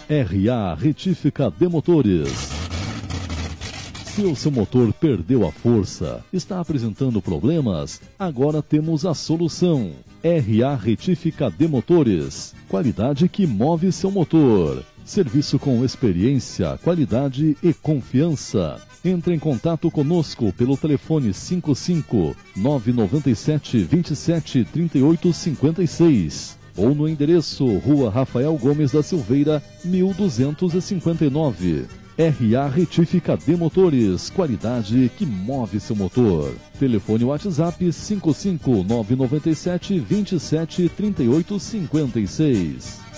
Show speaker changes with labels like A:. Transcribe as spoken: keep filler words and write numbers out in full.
A: R A Retífica de Motores. Se o seu motor perdeu a força, está apresentando problemas, agora temos a solução. R A Retífica de Motores. Qualidade que move seu motor. Serviço com experiência, qualidade e confiança. Entre em contato conosco pelo telefone cinco cinco nove nove sete, dois sete, três oito cinco seis ou no endereço Rua Rafael Gomes da Silveira, mil duzentos e cinquenta e nove. R A Retífica de Motores, qualidade que move seu motor. Telefone WhatsApp cinco cinco nove nove sete, dois sete, três oito cinco seis.